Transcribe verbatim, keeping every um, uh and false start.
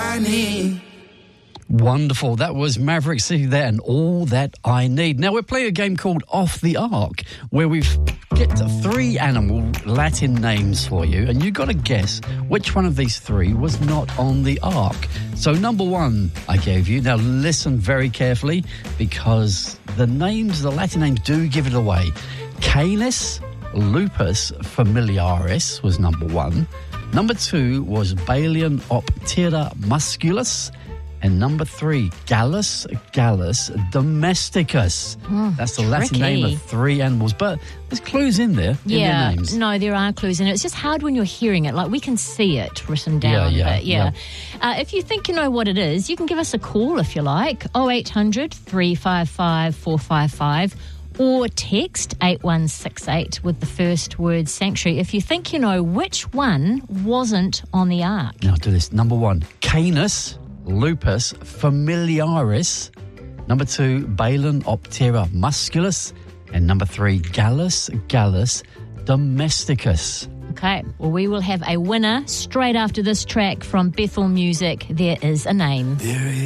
I need. Wonderful. That was Maverick City there and All That I Need. Now, we're playing a game called Off the Ark, where we've get three animal Latin names for you, and you've got to guess which one of these three was not on the Ark. So, number one I gave you. Now, listen very carefully, because the names, the Latin names, do give it away. Canis lupus familiaris was number one. Number two was Balaenoptera musculus. And number three, Gallus gallus domesticus. Oh, That's the tricky. Latin name of three animals. But there's clues in there, in yeah, their names. No, there are clues in it. It's just hard when you're hearing it. Like, we can see it written down. Yeah, yeah, but yeah. yeah. Uh, if you think you know what it is, you can give us a call if you like. oh eight hundred, three five five, four five five. Or text eight one six eight with the first word sanctuary if you think you know which one wasn't on the Ark. Now do this. Number one, Canis lupus familiaris. Number two, Balaenoptera musculus. And number three, Gallus gallus domesticus. Okay, well, we will have a winner straight after this track from Bethel Music. There is a name. There